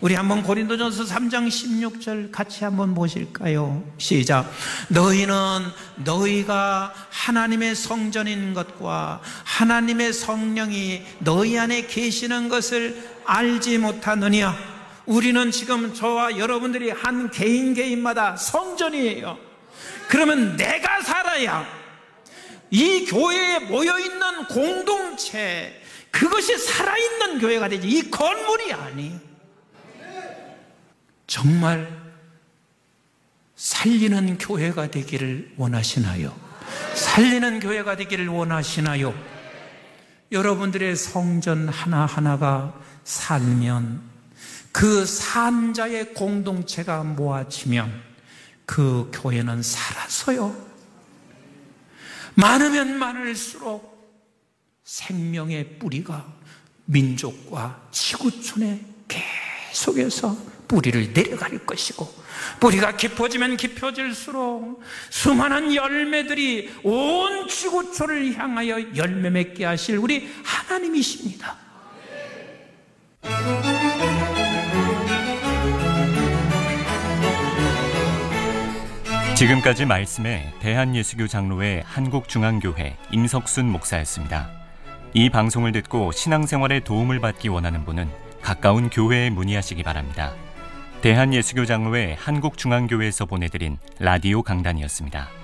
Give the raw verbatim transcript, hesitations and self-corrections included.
우리 한번 고린도전서 삼 장 십육 절 같이 한번 보실까요? 시작. 너희는 너희가 하나님의 성전인 것과 하나님의 성령이 너희 안에 계시는 것을 알지 못하느냐? 우리는 지금 저와 여러분들이 한 개인 개인마다 성전이에요. 그러면 내가 살아야 이 교회에 모여있는 공동체, 그것이 살아있는 교회가 되지, 이 건물이 아니에요. 정말 살리는 교회가 되기를 원하시나요? 살리는 교회가 되기를 원하시나요? 여러분들의 성전 하나하나가 살면, 그 산자의 공동체가 모아지면 그 교회는 살아서요, 많으면 많을수록 생명의 뿌리가 민족과 지구촌에 계속해서 뿌리를 내려갈 것이고, 뿌리가 깊어지면 깊어질수록 수많은 열매들이 온 지구촌을 향하여 열매 맺게 하실 우리 하나님이십니다. 지금까지 말씀에 대한예수교 장로회 한국중앙교회 임석순 목사였습니다. 이 방송을 듣고 신앙생활에 도움을 받기 원하는 분은 가까운 교회에 문의하시기 바랍니다. 대한예수교 장로회 한국중앙교회에서 보내드린 라디오 강단이었습니다.